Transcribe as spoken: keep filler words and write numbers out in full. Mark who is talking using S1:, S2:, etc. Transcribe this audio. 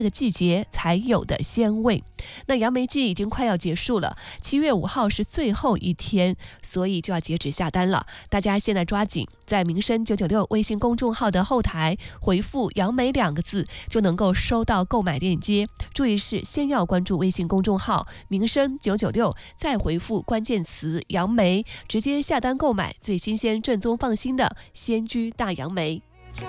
S1: 这个季节才有的鲜味。那杨梅季已经快要结束了，七月五号是最后一天，所以就要截止下单了。大家现在抓紧，在民生九九六微信公众号的后台回复杨梅两个字，就能够收到购买链接。注意是先要关注微信公众号民生九九六，再回复关键词杨梅，直接下单购买最新鲜正宗放心的鲜居大杨梅。